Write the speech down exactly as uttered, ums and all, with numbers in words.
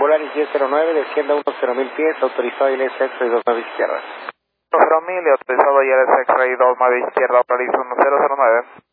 Volaris diez cero nueve, descienda unos cero mil pies, autorizado I L S X-Ray dos nueve izquierda. cero mil y autorizado I L S X-Ray dos nueve izquierda, Volaris uno cero cero nueve.